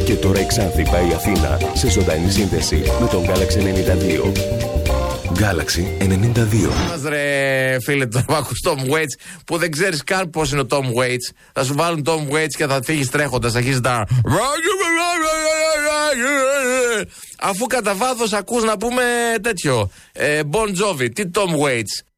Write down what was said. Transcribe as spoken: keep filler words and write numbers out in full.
Και τώρα η Ξάνθη πάει η Αθήνα σε ζωντανή σύνδεση με τον Galaxy ενενήντα δύο. Galaxy ενενήντα δύο. Μας ρε φίλε, τώρα μου ακούς Tom Waits που δεν ξέρεις καν πώς είναι ο Tom Waits. Θα σου βάλουν Tom Waits και θα φύγεις τρέχοντας, αρχίζεις να... Αφού κατά βάθος ακούς να πούμε τέτοιο ε, Bon Jovi, τι Tom Waits.